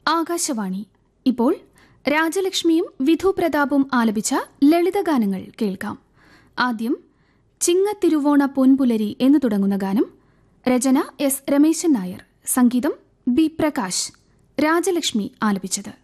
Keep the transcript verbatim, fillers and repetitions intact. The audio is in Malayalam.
ആകാശവാണി. ഇപ്പോൾ രാജലക്ഷ്മിയും വിധു പ്രതാപും ആലപിച്ച ലളിതഗാനങ്ങൾ കേൾക്കാം. ആദ്യം ചിങ്ങത്തിരുവോണ പൊൻപുലരി എന്ന് തുടങ്ങുന്ന ഗാനം. രചന എസ് രമേശൻ നായർ, സംഗീതം ബി പ്രകാശ്. രാജലക്ഷ്മി ആലപിച്ചത്.